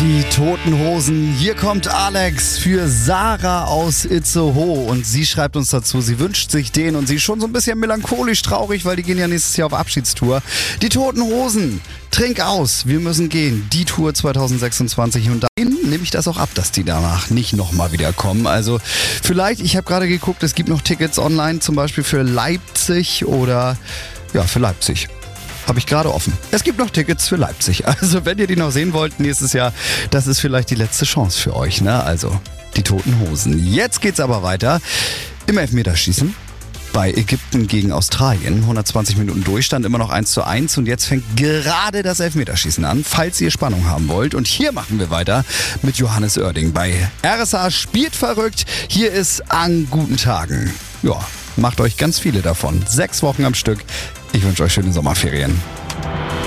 Die Toten Hosen. Hier kommt Alex für Sarah aus Itzehoe und sie schreibt uns dazu, sie wünscht sich den und sie ist schon so ein bisschen melancholisch traurig, weil die gehen ja nächstes Jahr auf Abschiedstour. Die Toten Hosen, trink aus, wir müssen gehen. Die Tour 2026 und dahin nehme ich das auch ab, dass die danach nicht nochmal wieder kommen. Also vielleicht, ich habe gerade geguckt, es gibt noch Tickets online, zum Beispiel für Leipzig oder für Leipzig. Habe ich gerade offen. Es gibt noch Tickets für Leipzig. Also wenn ihr die noch sehen wollt nächstes Jahr, das ist vielleicht die letzte Chance für euch, ne? Also die Toten Hosen. Jetzt geht's aber weiter im Elfmeterschießen. Bei Ägypten gegen Australien. 120 Minuten Durchstand, immer noch 1:1 und jetzt fängt gerade das Elfmeterschießen an, falls ihr Spannung haben wollt. Und hier machen wir weiter mit Johannes Oerding bei RSA spielt verrückt. Hier ist An guten Tagen. Ja, macht euch ganz viele davon. 6 Wochen am Stück. Ich wünsche euch schöne Sommerferien.